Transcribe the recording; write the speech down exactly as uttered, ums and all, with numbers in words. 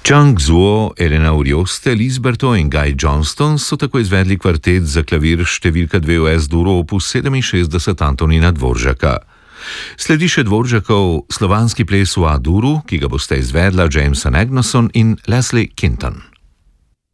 Chang Zhuo, Elena Urioste, Lisberto in Guy Johnston so tako izvedli kvartet za klavir številka dve v S-duru opus sedeminšestdeset Antonina Dvoržaka. Sledi še Dvoržakov slovanski ples v A-duru, ki ga boste izvedla Jameson Agnoson in Leslie Kinton.